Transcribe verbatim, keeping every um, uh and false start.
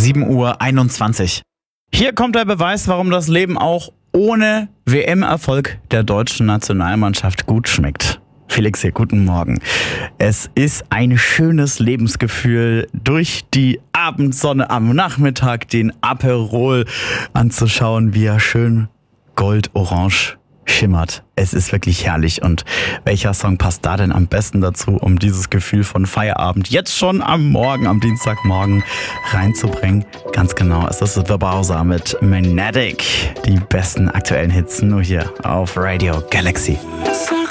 sieben Uhr einundzwanzig. Hier kommt der Beweis, warum das Leben auch ohne W M-Erfolg der deutschen Nationalmannschaft gut schmeckt. Felix hier, guten Morgen. Es ist ein schönes Lebensgefühl, durch die Abendsonne am Nachmittag den Aperol anzuschauen, wie er schön goldorange schimmert. Es ist wirklich herrlich. Und welcher Song passt da denn am besten dazu, um dieses Gefühl von Feierabend jetzt schon am Morgen, am Dienstagmorgen reinzubringen? Ganz genau, es ist The Bowser mit Magnetic. Die besten aktuellen Hits nur hier auf Radio Galaxy. Sag